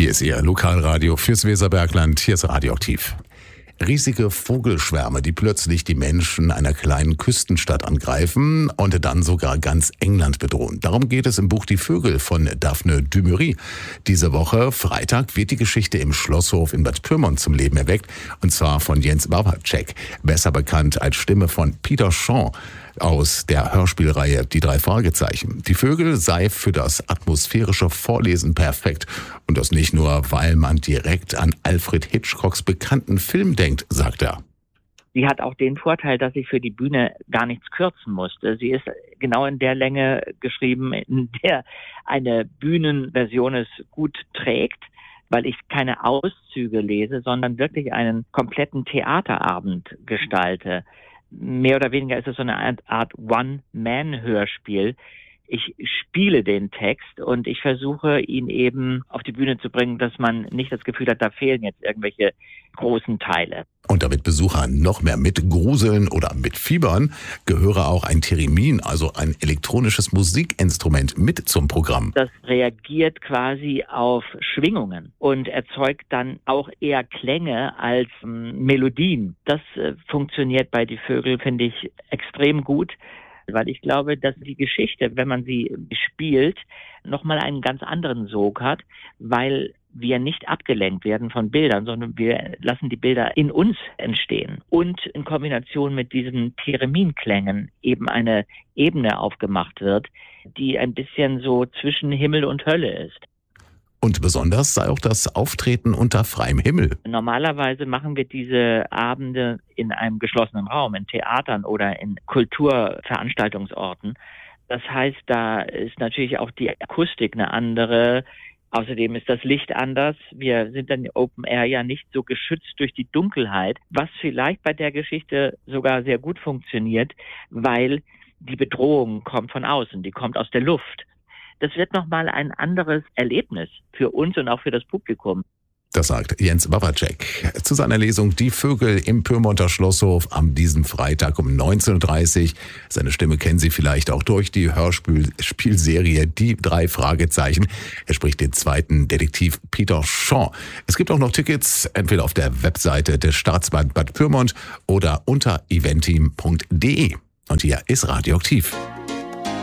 Hier ist Ihr Lokalradio fürs Weserbergland. Hier ist Radioaktiv. Riesige Vogelschwärme, die plötzlich die Menschen einer kleinen Küstenstadt angreifen und dann sogar ganz England bedrohen. Darum geht es im Buch Die Vögel von Daphne du Maurier. Diese Woche, Freitag, wird die Geschichte im Schlosshof in Bad Pyrmont zum Leben erweckt. Und zwar von Jens Wawrczeck, besser bekannt als Stimme von Peter Shaw aus der Hörspielreihe Die drei Fragezeichen. Die Vögel sei für das atmosphärische Vorlesen perfekt. Und das nicht nur, weil man direkt an Alfred Hitchcocks bekannten Film denkt, sagt er. Sie hat auch den Vorteil, dass ich für die Bühne gar nichts kürzen musste. Sie ist genau in der Länge geschrieben, in der eine Bühnenversion es gut trägt, weil ich keine Auszüge lese, sondern wirklich einen kompletten Theaterabend gestalte. Mehr oder weniger ist es so eine Art One-Man-Hörspiel. Ich spiele den Text und ich versuche, ihn eben auf die Bühne zu bringen, dass man nicht das Gefühl hat, da fehlen jetzt irgendwelche großen Teile. Und damit Besucher noch mehr mit gruseln oder mit fiebern, gehöre auch ein Theremin, also ein elektronisches Musikinstrument, mit zum Programm. Das reagiert quasi auf Schwingungen und erzeugt dann auch eher Klänge als Melodien. Das funktioniert bei Die Vögel, finde ich, extrem gut. Weil ich glaube, dass die Geschichte, wenn man sie spielt, nochmal einen ganz anderen Sog hat, weil wir nicht abgelenkt werden von Bildern, sondern wir lassen die Bilder in uns entstehen. Und in Kombination mit diesen Thereminklängen eben eine Ebene aufgemacht wird, die ein bisschen so zwischen Himmel und Hölle ist. Und besonders sei auch das Auftreten unter freiem Himmel. Normalerweise machen wir diese Abende in einem geschlossenen Raum, in Theatern oder in Kulturveranstaltungsorten. Das heißt, da ist natürlich auch die Akustik eine andere. Außerdem ist das Licht anders. Wir sind dann Open Air ja nicht so geschützt durch die Dunkelheit, was vielleicht bei der Geschichte sogar sehr gut funktioniert, weil die Bedrohung kommt von außen, die kommt aus der Luft. Das wird nochmal ein anderes Erlebnis für uns und auch für das Publikum. Das sagt Jens Wawrczeck zu seiner Lesung Die Vögel im Pyrmonter Schlosshof am diesem Freitag um 19.30 Uhr. Seine Stimme kennen Sie vielleicht auch durch die Hörspielserie Die drei Fragezeichen. Er spricht den zweiten Detektiv Peter Shaw. Es gibt auch noch Tickets, entweder auf der Webseite des Staatsbad Bad Pyrmont oder unter eventim.de. Und hier ist Radioaktiv.